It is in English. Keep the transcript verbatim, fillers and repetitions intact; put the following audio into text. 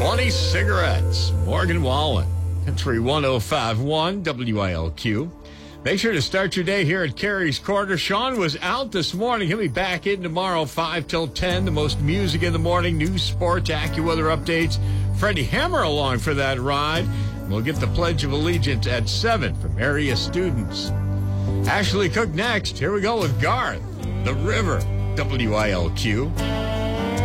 twenty cigarettes. Morgan Wallen, Country one oh five point one W I L Q. Make sure to start your day here at Carrie's Corner. Sean was out this morning. He'll be back in tomorrow, five till ten. The most music in the morning, news, sports, AccuWeather updates. Freddie Hammer along for that ride. We'll get the Pledge of Allegiance at seven from area students. Ashley Cook next. Here we go with Garth, The River, W I L Q.